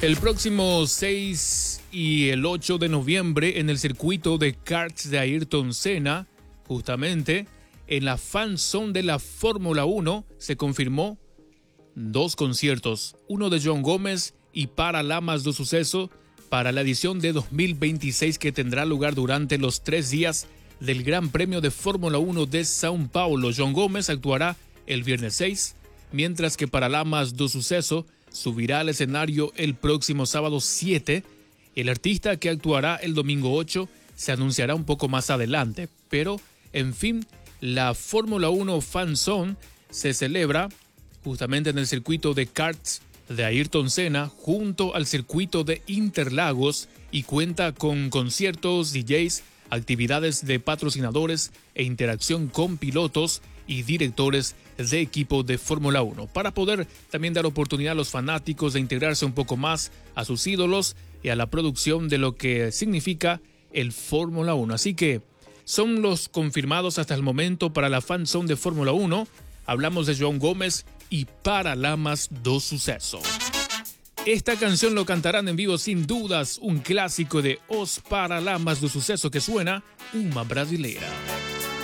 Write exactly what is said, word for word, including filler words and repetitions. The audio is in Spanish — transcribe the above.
El próximo seis y el ocho de noviembre en el circuito de karts de Ayrton Senna, justamente en la Fan Zone de la Fórmula uno, se confirmó dos conciertos, uno de Joan Gómez y Paralamas do Sucesso, para la edición de dos mil veintiséis que tendrá lugar durante los tres días del Gran Premio de Fórmula uno de São Paulo. Joan Gómez actuará el viernes seis, mientras que Paralamas do Sucesso subirá al escenario el próximo sábado siete. El artista que actuará el domingo ocho se anunciará un poco más adelante, pero en fin, la Fórmula uno Fan Zone se celebra justamente en el circuito de karts de Ayrton Senna junto al circuito de Interlagos y cuenta con conciertos, D Js, actividades de patrocinadores e interacción con pilotos y directores de equipo de Fórmula uno, para poder también dar oportunidad a los fanáticos de integrarse un poco más a sus ídolos y a la producción de lo que significa el Fórmula uno. Así que son los confirmados hasta el momento para la Fan Zone de Fórmula uno. Hablamos de Joan Gómez y Paralamas do Sucesso. Esta canción lo cantarán en vivo sin dudas, un clásico de Os Paralamas do Sucesso que suena Uma Brasileira.